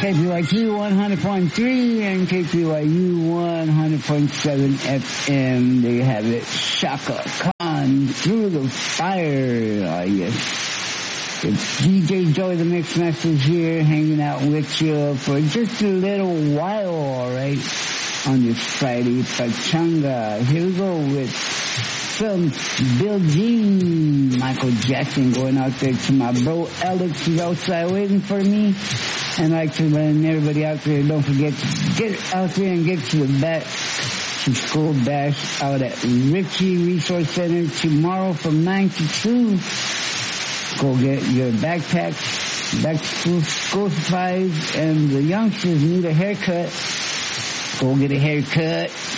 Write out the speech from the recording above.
KPYQ 100.3 and KPYU 100.7 FM. There you have it. Chaka Khan, Through the Fire. Yes. It's DJ Joy the Mix Master here, hanging out with you for just a little while, alright? On this Friday Pachanga. Here we go with some Bill Jean, Michael Jackson, going out there to my bro Alex, who's outside waiting for me. And I'd like to let everybody out there, don't forget to get out there and get to the back to school bash out at Ritchie Resource Center tomorrow from 9 to 2. Go get your backpacks, back to school supplies, and the youngsters need a haircut. Go get a haircut.